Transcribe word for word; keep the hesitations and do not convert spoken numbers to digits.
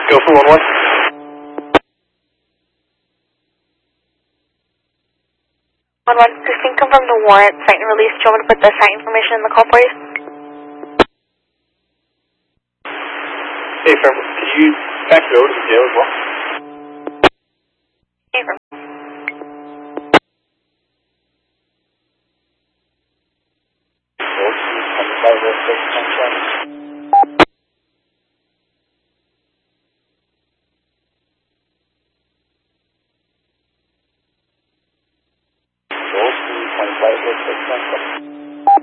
Go for one one. One one. Christine, confirm the warrant, site and release. Do you want me to put the site information in the call for you? Hey, Fair, could you back it over to the jail as well? Hey, from twenty-five,